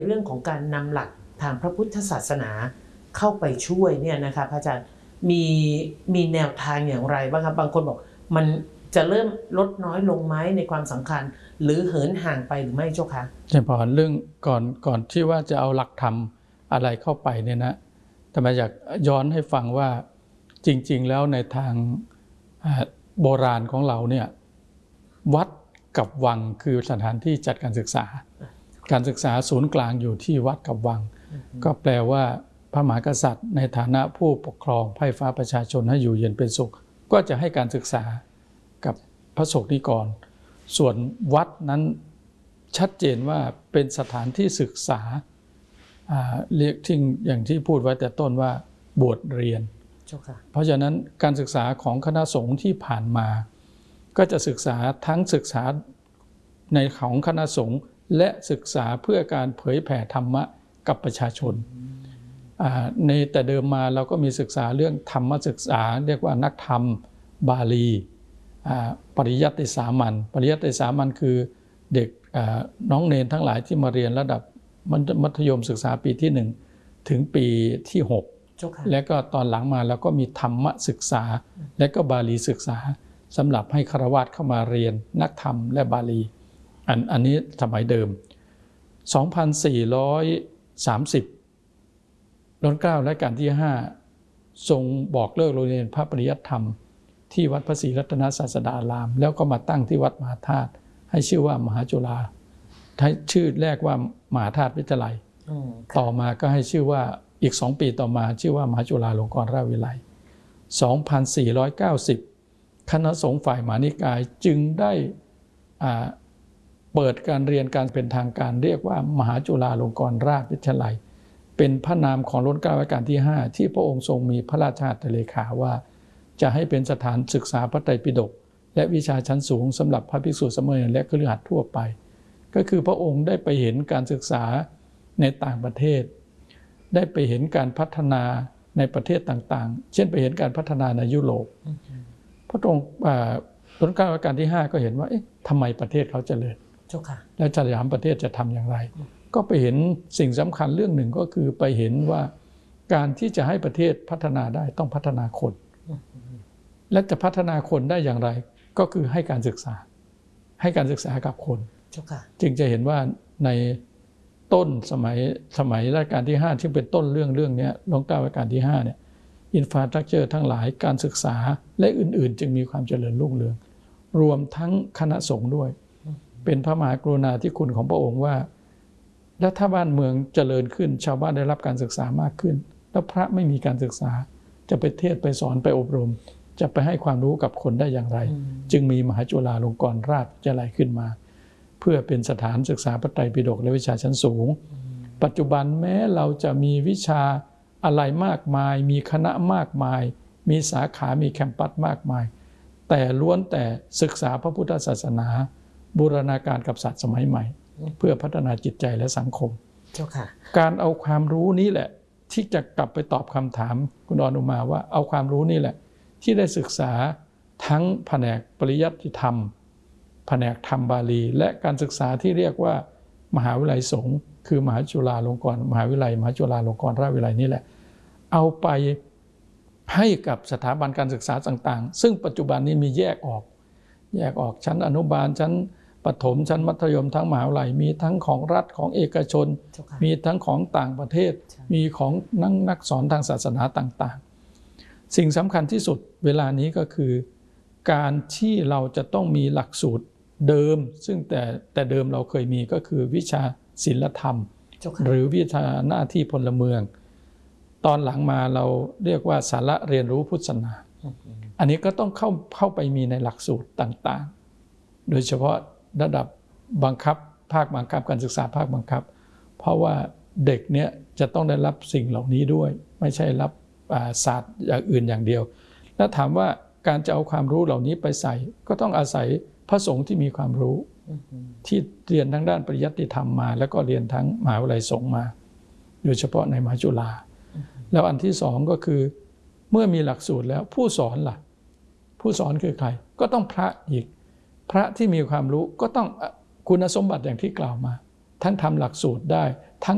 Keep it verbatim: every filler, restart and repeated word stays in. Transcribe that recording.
เรื่องของการนำหลักทางพระพุทธศาสนาเข้าไปช่วยเนี่ยนะคะพระอาจารย์มีมีแนวทางอย่างไรบ้างครับบางคนบอกมันจะเริ่มลดน้อยลงไหมในความสำคัญหรือเหินห่างไปหรือไม่เจ้าคะเฉพาะเรื่องก่อนก่อนที่ว่าจะเอาหลักธรรมอะไรเข้าไปเนี่ยนะแต่มาอยากย้อนให้ฟังว่าจริงๆแล้วในทางโบราณของเราเนี่ยวัดกับวังคือสถานที่จัดการศึกษาการศึกษาศูนย์กลางอยู่ที่วัดกับวังก็แปลว่าพระมหากษัตริย์ในฐานะผู้ปกครองไพร่ฟ้าประชาชนให้อยู่เย็นเป็นสุขก็จะให้การศึกษากับพระสงฆ์นิกรส่วนวัดนั้นชัดเจนว่าเป็นสถานที่ศึกษาเรียกที่อย่างที่พูดไว้แต่ต้นว่าบวชเรียนเพราะฉะนั้นการศึกษาของคณะสงฆ์ที่ผ่านมาก็จะศึกษาทั้งศึกษาในของคณะสงฆ์และศึกษาเพื่อการเผยแผ่ธรรมะกับประชาชนในแต่เดิมมาเราก็มีศึกษาเรื่องธรรมศึกษาเรียกว่านักธรรมบาลีปริยัติสามัญปริยัติสามัญคือเด็กน้องเนรทั้งหลายที่มาเรียนระดับมัธยมศึกษาปีที่หนึ่งถึงปีที่หกและก็ตอนหลังมาแล้วก็มีธรรมศึกษาและก็บาลีศึกษาสำหรับให้ฆราวาสเข้ามาเรียนนักธรรมและบาลีอันอันนี้สมัยเดิมสองพันสี่ร้อยสามสิบรัชกาลที่เก้ารัชกาลที่ห้าทรงบอกเลิกโรงเรียนพระปริยัติธรรมที่วัดพระศรีรัตนศาสดารามแล้วก็มาตั้งที่วัดมหาธาตุให้ชื่อว่ามหาจุฬาให้ชื่อแรกว่ามหาธาตุวิทยาลัยต่อมาก็ให้ชื่อว่าอีกสองปีต่อมาชื่อว่ามหาจุฬาลงกรณราชวิทยาลัยสองพันสี่ร้อยเก้าสิบคณะสงฆ์ฝ่ายมหานิกายจึงได้เปิดการเรียนการเป็นทางการเรียกว่ามหาจุฬาลงกรณราชวิทยาลัยเป็นพระนามของรัชกาลรัชกาลที่ห้าที่พระองค์ทรงมีพระราชหัตถเลขาว่าจะให้เป็นสถานศึกษาพระไตรปิฎกและวิชาชั้นสูงสำหรับพระภิกษุสามเณรและคฤหัสถ์ทั่วไปก็คือพระองค์ได้ไปเห็นการศึกษาในต่างประเทศได้ไปเห็นการพัฒนาในประเทศต่างๆเช่นไปเห็นการพัฒนาในยุโรปพระองค์รัชกาลรัชกาลที่ห้าก็เห็นว่าเอ๊ะทำไมประเทศเขาเจริญและสยามประเทศจะทำอย่างไรก็ไปเห็นสิ่งสำคัญเรื่องหนึ่งก็คือไปเห็นว่าการที่จะให้ประเทศพัฒนาได้ต้องพัฒนาคนและจะพัฒนาคนได้อย่างไรก็คือให้การศึกษาให้การศึกษากับคนจึงจะเห็นว่าในต้นสมัยสมัยรัชกาลที่ห้าที่เป็นต้นเรื่องเรื่องนี้รัชกาลรัชกาลที่ห้าเนี่ยอินฟราสตรัคเจอร์ทั้งหลายการศึกษาและอื่นๆจึงมีความเจริญรุ่งเรืองรวมทั้งคณะสงฆ์ด้วยเป็นพระมหากรุณาธิคุณของพระองค์ว่าและถ้าบ้านเมืองเจริญขึ้นชาวบ้านได้รับการศึกษามากขึ้นแล้วพระไม่มีการศึกษาจะไปเทศไปสอนไปอบรมจะไปให้ความรู้กับคนได้อย่างไรจึงมีมหาจุฬาลงกรณราชวิทยาลัยขึ้นมาเพื่อเป็นสถานศึกษาพระไตรปิฎกและวิชาชั้นสูงปัจจุบันแม้เราจะมีวิชาอะไรมากมายมีคณะมากมายมีสาขามีแคมปัสมากมายแต่ล้วนแต่ศึกษาพระพุทธศาสนาบูรณาการกับศาสตร์สมัยใหม่เพื่อพัฒนาจิตใจและสังคมการเอาความรู้นี้แหละที่จะกลับไปตอบคำถามคุณอนุมาว่าเอาความรู้นี่แหละที่ได้ศึกษาทั้งแผนกปริยัติธรรมแผนกธรรมบาลีและการศึกษาที่เรียกว่ามหาวิทยาลัยสงฆ์คือมหาจุฬาลงกรณ์มหาวิทยาลัยมหาจุฬาลงกรณราชวิทยาลัยนี่แหละเอาไปให้กับสถาบันการศึกษาต่างๆซึ่งปัจจุบันนี้มีแยกออกแยกออกชั้นอนุบาลชั้นประถมชั้นมัธยมทั้งมหาวิทยาลัยมีทั้งของรัฐของเอกชนมีทั้งของต่างประเทศมีของนักนักสอนทางศาสนาต่างๆสิ่งสำคัญที่สุดเวลานี้ก็คือการที่เราจะต้องมีหลักสูตรเดิมซึ่งแต่แต่เดิมเราเคยมีก็คือวิชาศีลธรรมหรือวิชาหน้าที่พลเมืองตอนหลังมาเราเรียกว่าสาระเรียนรู้พุทธศาสนาอันนี้ก็ต้องเข้าเข้าไปมีในหลักสูตรต่างๆโดยเฉพาะระดับบังคับภาคบังคับการศึกษาภาคบังคับเพราะว่าเด็กเนี้ยจะต้องได้รับสิ่งเหล่านี้ด้วยไม่ใช่รับศาสตร์อย่างอื่นอย่างเดียวแล้วถามว่าการจะเอาความรู้เหล่านี้ไปใส่ก็ต้องอาศัยพระสงฆ์ที่มีความรู้ที่เรียนทั้งด้านปริยัติธรรมมาแล้วก็เรียนทั้งมหาวิทยาลัยสงฆ์มาโดยเฉพาะในมหาจุฬาแล้วอันที่สองก็คือเมื่อมีหลักสูตรแล้วผู้สอนล่ะผู้สอนคือใครก็ต้องพระอีกพระที่มีความรู้ก็ต้องคุณสมบัติอย่างที่กล่าวมาทั้งทำหลักสูตรได้ทั้ง